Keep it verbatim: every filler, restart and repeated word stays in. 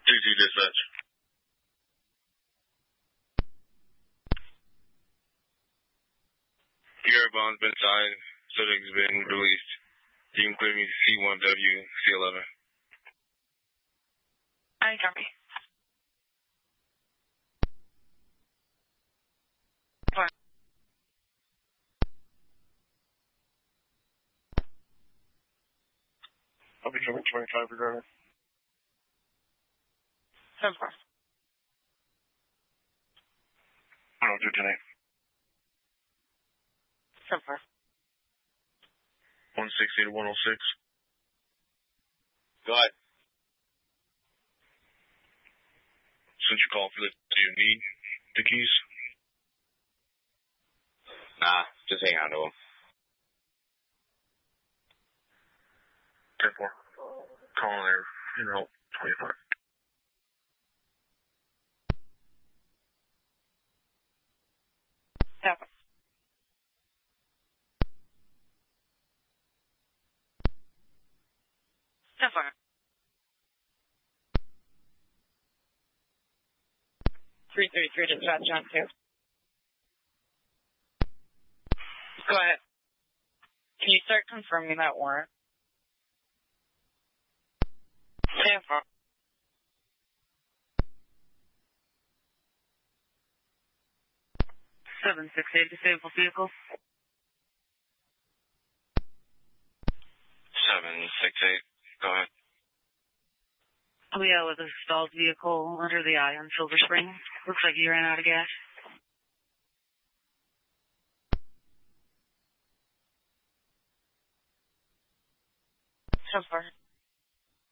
two two dispatch. Your bond's been signed. Subject's been released. You can clear me to C one W C eleven. I copy. What? I'll be coming twenty-five regarding. So far. I don't do tonight. So far. one sixty to one oh six. Go ahead. Since you called for this, do you need the keys? Nah, just hang on to them. ten four. Calling there, you know, twenty-five. Seven. So far. three thirty-three dispatch on two. Go ahead. Can you start confirming that warrant? ten four. seven six eight disabled vehicle. seven six eight. Go ahead. We are with a stalled vehicle under the eye on Silver Spring. Looks like you ran out of gas.